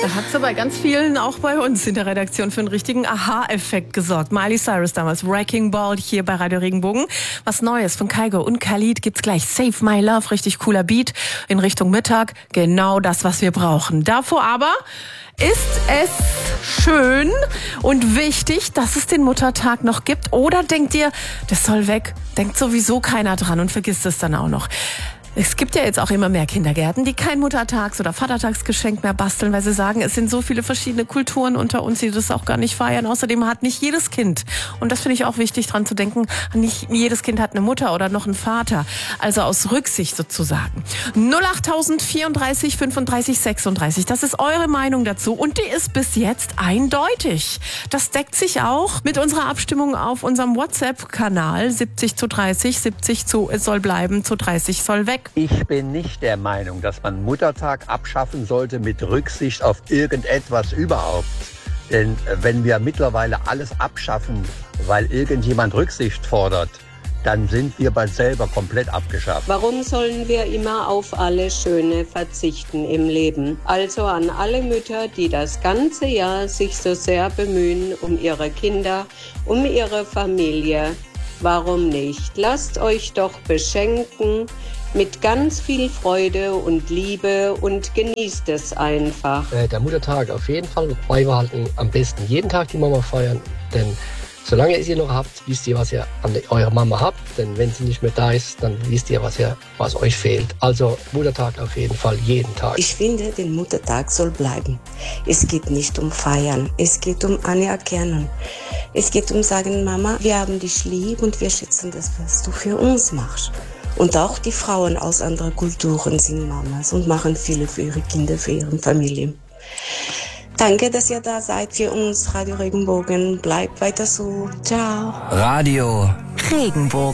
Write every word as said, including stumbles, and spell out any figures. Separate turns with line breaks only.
Da hat sie bei ganz vielen, auch bei uns in der Redaktion, für einen richtigen Aha-Effekt gesorgt. Miley Cyrus damals, Wrecking Ball hier bei Radio Regenbogen. Was Neues von Kygo und Khalid gibt's gleich. Save My Love, richtig cooler Beat in Richtung Mittag. Genau das, was wir brauchen. Davor aber ist es schön und wichtig, dass es den Muttertag noch gibt? Oder denkt ihr, das soll weg? Denkt sowieso keiner dran und vergisst es dann auch noch. Es gibt ja jetzt auch immer mehr Kindergärten, die kein Muttertags- oder Vatertagsgeschenk mehr basteln, weil sie sagen, es sind so viele verschiedene Kulturen unter uns, die das auch gar nicht feiern. Außerdem hat nicht jedes Kind, und das finde ich auch wichtig dran zu denken, nicht jedes Kind hat eine Mutter oder noch einen Vater. Also aus Rücksicht sozusagen. null acht vierunddreißig fünfunddreißig sechsunddreißig, das ist eure Meinung dazu und die ist bis jetzt eindeutig. Das deckt sich auch mit unserer Abstimmung auf unserem WhatsApp-Kanal siebzig zu dreißig, siebzig zu es soll bleiben, zu dreißig soll weg.
Ich bin nicht der Meinung, dass man Muttertag abschaffen sollte mit Rücksicht auf irgendetwas überhaupt. Denn wenn wir mittlerweile alles abschaffen, weil irgendjemand Rücksicht fordert, dann sind wir bald selber komplett abgeschafft.
Warum sollen wir immer auf alles Schöne verzichten im Leben? Also an alle Mütter, die das ganze Jahr sich so sehr bemühen um ihre Kinder, um ihre Familie. Warum nicht? Lasst euch doch beschenken mit ganz viel Freude und Liebe und genießt es einfach.
Äh, der Muttertag auf jeden Fall beibehalten, am besten jeden Tag die Mama feiern, denn solange ihr sie noch habt, wisst ihr, was ihr an eurer Mama habt, denn wenn sie nicht mehr da ist, dann wisst ihr, was, ihr, was euch fehlt. Also Muttertag auf jeden Fall, jeden Tag.
Ich finde, der Muttertag soll bleiben. Es geht nicht um Feiern, es geht um Anerkennung. Es geht um sagen, Mama, wir haben dich lieb und wir schätzen das, was du für uns machst. Und auch die Frauen aus anderen Kulturen sind Mamas und machen viele für ihre Kinder, für ihre Familien. Danke, dass ihr da seid für uns, Radio Regenbogen. Bleibt weiter so. Ciao.
Radio Regenbogen.